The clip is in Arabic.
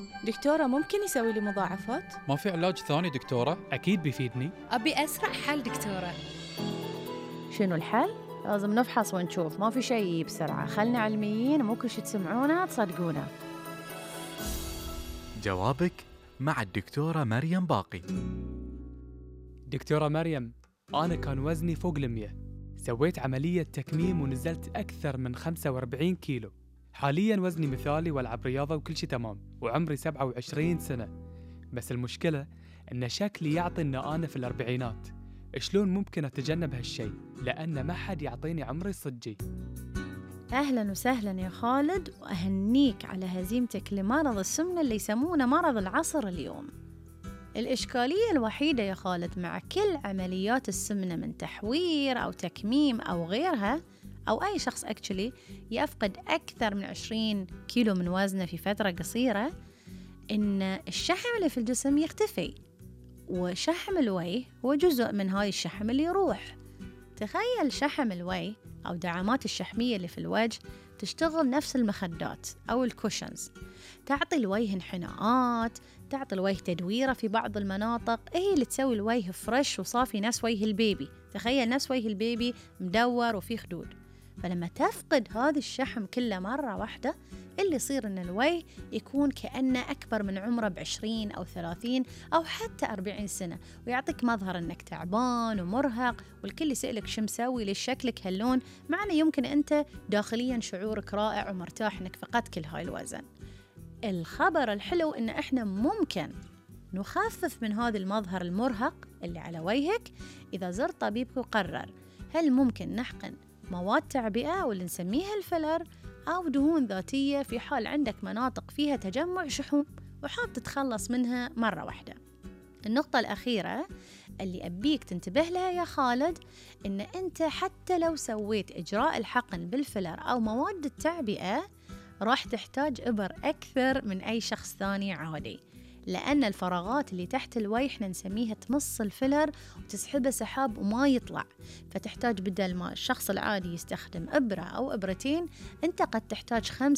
دكتورة ممكن يسوي لي مضاعفات؟ ما في علاج ثاني دكتورة؟ أكيد بيفيدني. أبي أسرع حل دكتورة. شنو الحل؟ لازم نفحص ونشوف، ما في شيء بسرعة. خلنا علميين، مو كل شي تسمعونه تصدقونه. جوابك مع الدكتورة مريم باقي. دكتورة مريم، أنا كان وزني فوق 100، سويت عملية تكميم ونزلت أكثر من 45 كيلو. حالياً وزني مثالي والعب رياضة وكل شي تمام، وعمري 27 سنة. بس المشكلة إن شكلي يعطي إن أنا في الأربعينات. شلون ممكن أتجنب هالشي؟ لأن ما حد يعطيني عمري الصجي. أهلاً وسهلاً يا خالد، وأهنيك على هزيمتك لمرض السمنة اللي يسمونه مرض العصر اليوم. الإشكالية الوحيدة يا خالد مع كل عمليات السمنة من تحوير أو تكميم أو غيرها، أو أي شخص actually يفقد أكثر من 20 كيلو من وزنه في فترة قصيرة، إن الشحم اللي في الجسم يختفي، وشحم الوجه هو جزء من هاي الشحم اللي يروح. تخيل شحم الوجه أو دعامات الشحمية اللي في الوجه تشتغل نفس المخدات أو الكوشنز، تعطي الوجه انحناءات، تعطي الوجه تدويرة في بعض المناطق، هي اللي تسوي الوجه فريش وصافي نفس وجه البيبي. تخيل نفس وجه البيبي مدور وفيه خدود. فلما تفقد هذا الشحم كله مرة واحدة، اللي يصير إن الوجه يكون كأنه أكبر من عمره ب20 أو 30 أو حتى 40 سنة، ويعطيك مظهر إنك تعبان ومرهق، والكل يسألك شو مسوي، ليش شكلك هاللون، مع أنه يمكن أنت داخليا شعورك رائع ومرتاح إنك فقدت كل هاي الوزن. الخبر الحلو إن إحنا ممكن نخفف من هذا المظهر المرهق اللي على وجهك إذا زرت طبيبك وقرر هل ممكن نحقن مواد تعبئة واللي نسميها الفيلر، أو دهون ذاتية في حال عندك مناطق فيها تجمع شحوم وحاب تتخلص منها مرة واحدة. النقطة الأخيرة اللي أبيك تنتبه لها يا خالد، إن أنت حتى لو سويت إجراء الحقن بالفيلر أو مواد التعبئة راح تحتاج إبر أكثر من أي شخص ثاني عادي، لأن الفراغات اللي تحت الوجه احنا نسميها تمص الفيلر وتسحبه سحاب وما يطلع، فتحتاج بدل ما الشخص العادي يستخدم إبرة أو إبرتين، أنت قد تحتاج 5